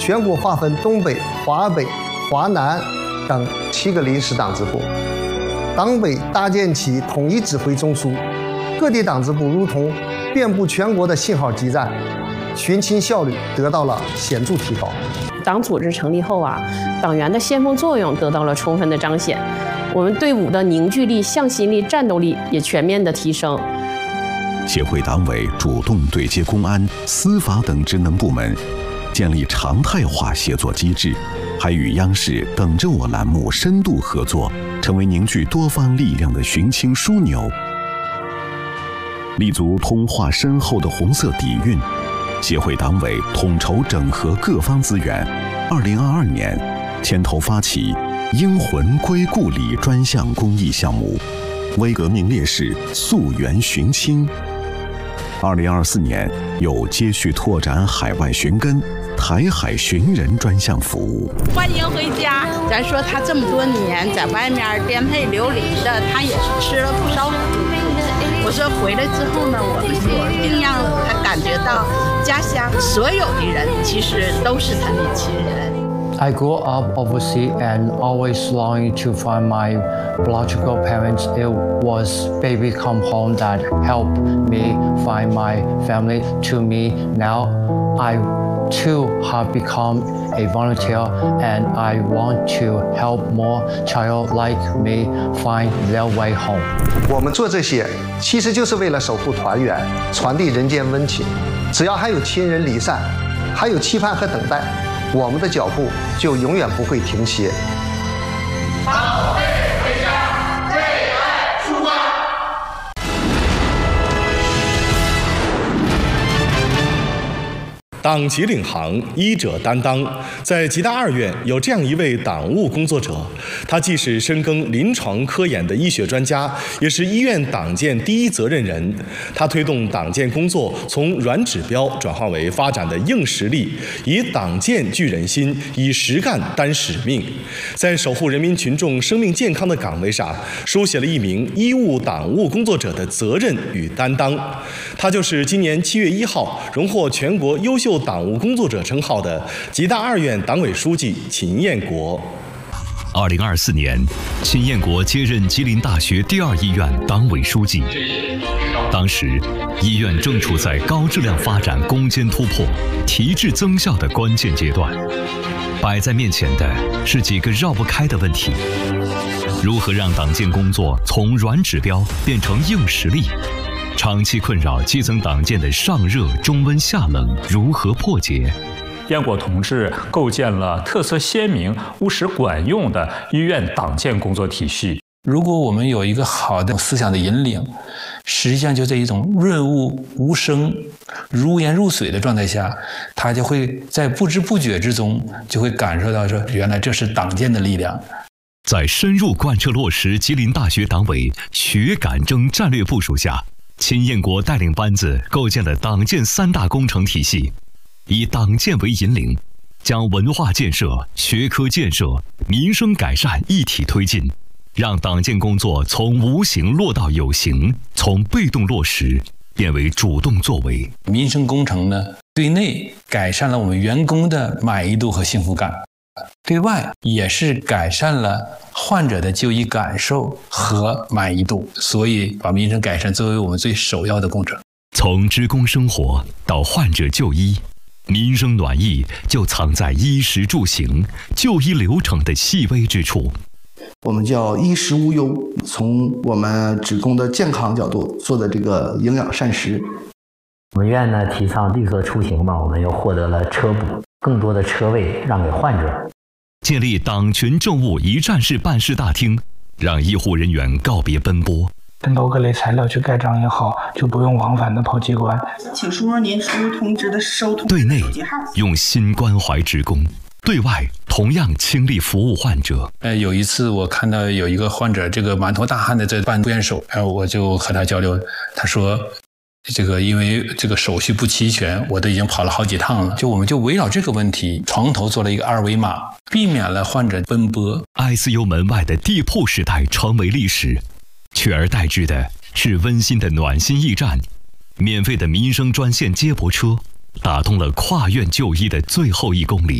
全国划分东北、华北、华南等7个临时党支部。党委搭建起统一指挥中枢，各地党支部如同遍布全国的信号基站，巡亲效率得到了显著提高。 党组织成立后党员的先锋作用得到了充分的彰显，我们队伍的凝聚力、向心力、战斗力也全面的提升。 协会党委主动对接公安、司法等职能部门，建立常态化协作机制，还与央视“等着我”栏目深度合作，成为凝聚多方力量的巡清枢纽。立足通化深厚的红色底蕴，协会党委统筹整合各方资源，2022年牵头发起“英魂归故里”专项公益项目，为革命烈士溯源寻亲。2024年又接续拓展海外寻根、台海寻人专项服务。 欢迎回家。咱说他这么多年在外面颠沛流离的，他也是吃了不少苦。我说回来之后呢，我们一定让他感觉到家乡所有的人其实都是他的亲人。 I grew up overseas and always longing to find my biological parents. It was baby come home that helped me find my family. To me, now I too have become a volunteer and I want to help more child like me find their way home. 我们做这些其实就是为了守护团圆，传递人间温情。只要还有亲人离散，还有期盼和等待，我们的脚步就永远不会停歇。 保卫回家，为爱出发。 党旗领航，医者担当。在吉大2院有这样一位党务工作者，他既是深耕临床科研的医学专家，也是医院党建第一责任人。他推动党建工作从软指标转化为发展的硬实力，以党建聚人心，以实干担使命，在守护人民群众生命健康的岗位上，书写了一名医务党务工作者的责任与担当。他就是今年7月1号荣获全国优秀党务工作者称号的吉大2院党委书记秦彦国。 2024年，秦彦国接任吉林大学第2医院党委书记。当时，医院正处在高质量发展攻坚突破、提质增效的关键阶段，摆在面前的是几个绕不开的问题：如何让党建工作从软指标变成硬实力？长期困扰基层党建的上热、中温、下冷如何破解？ 彦国同志构建了特色鲜明、务实管用的医院党建工作体系。 如果我们有一个好的思想的引领，实际上就在一种润物无声、如盐入水的状态下，他就会在不知不觉之中就会感受到说，原来这是党建的力量。 在深入贯彻落实吉林大学党委学感征战略部署下，秦彦国带领班子构建了党建3大工程体系，以党建为引领，将文化建设、学科建设、民生改善一体推进，让党建工作从无形落到有形，从被动落实变为主动作为。 民生工程呢，对内改善了我们员工的满意度和幸福感，对外也是改善了患者的就医感受和满意度，所以把民生改善作为我们最首要的工程。 从职工生活到患者就医，民生暖意就藏在衣食住行、就医流程的细微之处。 我们叫衣食无忧，从我们职工的健康角度做的这个营养膳食。 我们院呢提倡绿色出行嘛，我们又获得了车补，更多的车位让给患者。 建立党群政务一站式办事大厅，让医护人员告别奔波。 登报各类材料去盖章也好，就不用往返的跑机关。 请输入您输入通知的收通知对内手机号。 用心关怀职工，对外同样倾力服务患者。 有一次我看到有一个患者，这个满头大汗的在办住院手，我就和他交流，他说因为这个手续不齐全，我都已经跑了好几趟了。我们就围绕这个问题，床头做了一个2维码，避免了患者奔波。 ICU 门外的地铺时代成为历史，取而代之的是温馨的暖心驿站，免费的民生专线接驳车，打通了跨院就医的最后1公里。